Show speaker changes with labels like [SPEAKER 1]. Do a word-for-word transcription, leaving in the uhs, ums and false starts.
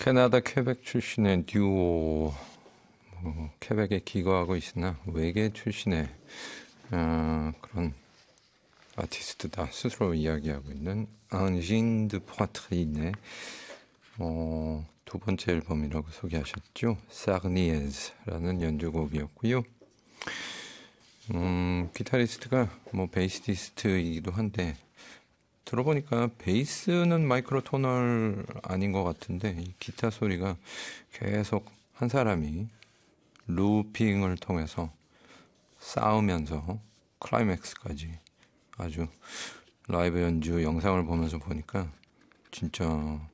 [SPEAKER 1] 캐나다 퀘벡 출신의 듀오, 뭐, 퀘벡에 기거하고 있으나 외계 출신의 어, 그런 아티스트다 스스로 이야기하고 있는 앙진 드 포트린의 어, 두 번째 앨범이라고 소개하셨죠. 사그니에즈라는 연주곡이었고요. 음, 기타리스트가 뭐 베이시스트이기도 한데 들어보니까 베이스는 마이크로토널 아닌 것 같은데 이 기타 소리가 계속 한 사람이 루핑을 통해서 쌓으면서 클라이맥스까지 아주 라이브 연주 영상을 보면서 보니까 진짜